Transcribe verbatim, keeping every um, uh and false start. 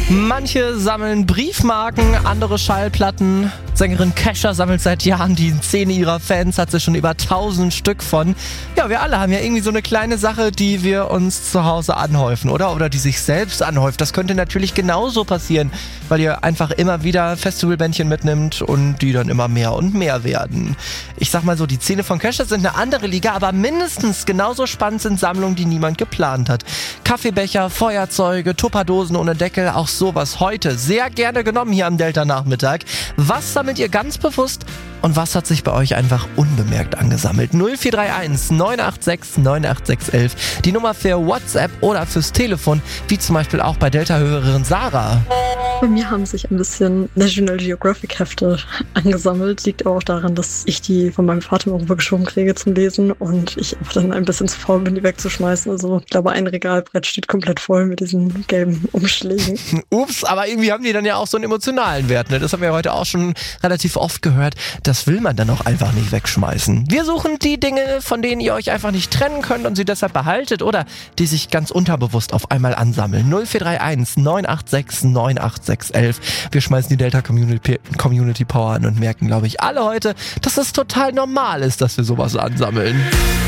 Manche sammeln Briefmarken, andere Schallplatten. Sängerin Kesha sammelt seit Jahren die Szene ihrer Fans, hat sie schon über tausend Stück von. Ja, wir alle haben ja irgendwie so eine kleine Sache, die wir uns zu Hause anhäufen, oder? Oder die sich selbst anhäuft. Das könnte natürlich genauso passieren, weil ihr einfach immer wieder Festivalbändchen mitnimmt und die dann immer mehr und mehr werden. Ich sag mal so, die Szene von Kesha sind eine andere Liga, aber mindestens genauso spannend sind Sammlungen, die niemand geplant hat. Kaffeebecher, Feuerzeuge, Tupperdosen ohne Deckel, auch sowas heute sehr gerne genommen hier am Delta-Nachmittag. Was sammelt ihr ganz bewusst und was hat sich bei euch einfach unbemerkt angesammelt? null vier drei eins neun acht sechs neun acht sechs eins eins, die Nummer für WhatsApp oder fürs Telefon, wie zum Beispiel auch bei Delta-Hörerin Sarah. Bei mir haben sich ein bisschen National Geographic Hefte angesammelt. Liegt aber auch daran, dass ich die von meinem Vater irgendwo geschoben kriege zum Lesen und ich einfach dann ein bisschen zu faul bin, die wegzuschmeißen. Also ich glaube, ein Regalbrett steht komplett voll mit diesen gelben Umschlägen. Ups, aber irgendwie haben die dann ja auch so einen emotionalen Wert, ne? Das haben wir heute auch schon relativ oft gehört. Das will man dann auch einfach nicht wegschmeißen. Wir suchen die Dinge, von denen ihr euch einfach nicht trennen könnt und sie deshalb behaltet oder die sich ganz unterbewusst auf einmal ansammeln. null vier drei eins neun acht sechs neun acht sechs eins eins. Wir schmeißen die Delta Community, Community Power an und merken, glaube ich, alle heute, dass es total normal ist, dass wir sowas ansammeln.